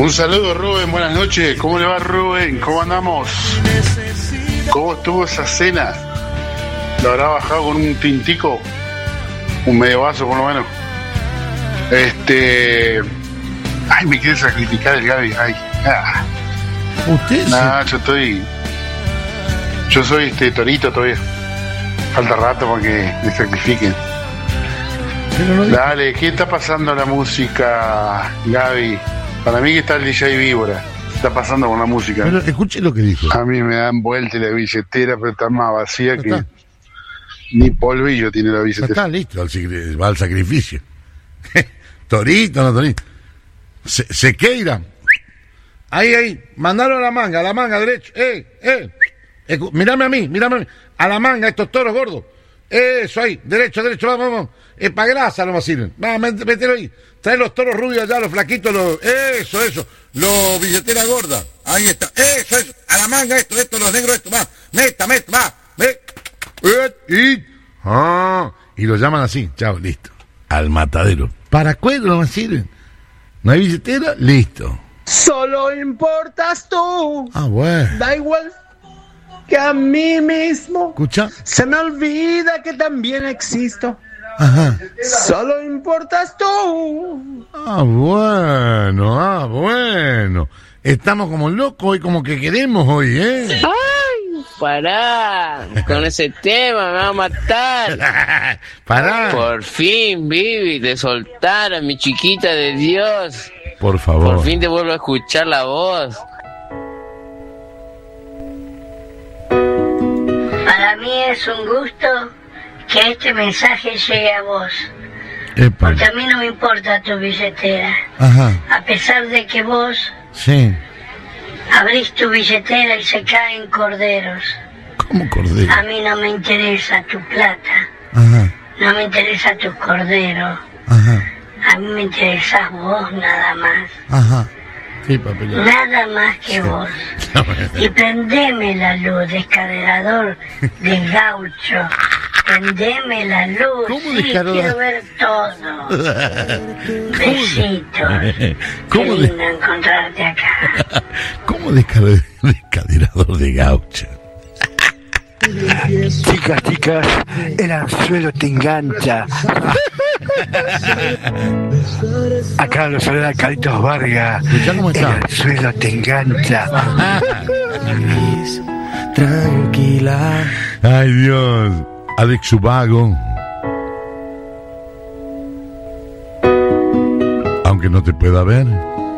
Un saludo, Rubén, buenas noches. ¿Cómo le va, Rubén? ¿Cómo andamos? ¿Cómo estuvo esa cena? ¿Lo habrá bajado con un tintico? Un medio vaso, por lo menos. Ay, me quiere sacrificar el Gaby. Ay, ¿Usted? No, yo soy torito todavía. Falta rato para que me sacrifiquen. No dale, ¿qué está pasando la música, Gaby? Para mí que está el DJ Víbora. ¿Qué está pasando con la música? Pero escuche lo que dijo. A mí me dan vuelta la billetera, pero está más vacía que ni polvillo tiene la billetera. Está listo, va al sacrificio. Torito, no torito. Sequeira. Ahí, mandalo a la manga derecho. Mírame a mí. A la manga, estos toros gordos. Eso ahí, derecho, vamos. Pa' grasa no me sirven. Va, mételo ahí. Trae los toros rubios allá, los flaquitos, eso. Los billetera gorda. Ahí está. Eso. A la manga esto, los negros esto. Va, meta, va. Y lo llaman así. Chao, listo. Al matadero. ¿Para cuero no me sirven? ¿No hay billetera? Listo. Solo importas tú. Bueno. Da igual que a mí mismo. ¿Escucha? Se me olvida que también existo. Ajá. Solo importas tú. Bueno. Estamos como locos y como que queremos hoy, ¿eh? ¡Ay! Pará. Con ese tema me va a matar. Pará. Por fin, Vivi, te soltaron, mi chiquita de Dios. Por favor. Por fin te vuelvo a escuchar la voz. Para mí es un gusto que este mensaje llegue a vos. Epa. Porque a mí no me importa tu billetera. Ajá. A pesar de que vos Sí. abrís tu billetera y se caen corderos. ¿Cómo cordero? A mí no me interesa tu plata. Ajá. No me interesa tu cordero. Ajá. A mí me interesás vos nada más. Ajá. Sí, papel. Nada más que vos. Y prendeme la luz, descaderador de gaucho. Prendeme la luz. ¿Cómo Sí, descarga? quiero ver todo. Besitos. ¿Cómo Qué lindo encontrarte acá. ¿Cómo descaderador de gaucho? Chicas, el anzuelo te engancha. Acá lo saluda Carlitos Vargas. ¿Cómo El está? anzuelo te engancha. Tranquila. Ay, Dios. Alex Ubago. Aunque no te pueda ver,